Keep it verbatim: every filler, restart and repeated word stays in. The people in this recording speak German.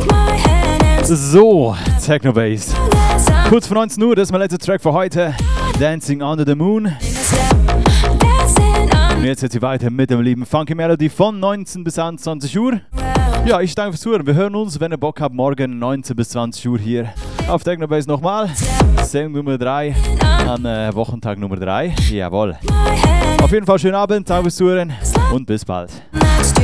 So, Techno Bass. Kurz vor neunzehn Uhr, das ist mein letzter Track für heute. Dancing Under the Moon. Und jetzt geht sie weiter mit dem lieben Funky Melody von neunzehn bis einundzwanzig Uhr. Ja, ich danke fürs Zuhören. Wir hören uns, wenn ihr Bock habt, morgen neunzehn bis zwanzig Uhr hier auf Techno Bass nochmal. Sendung Nummer drei an äh, Wochentag Nummer drei. Jawohl. Auf jeden Fall schönen Abend, danke fürs Zuhören und bis bald.